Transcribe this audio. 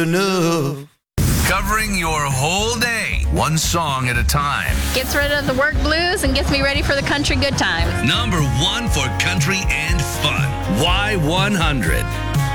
enough. Covering your whole day, one song at a time. Gets rid of the work blues and gets me ready for the country good times. Number one for country and fun. Y100.